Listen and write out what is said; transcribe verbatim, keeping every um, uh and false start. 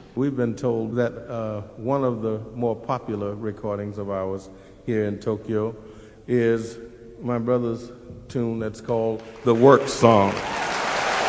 We've been told that uh, one of the more popular recordings of ours here in Tokyo is my brother's tune that's called The Work Song.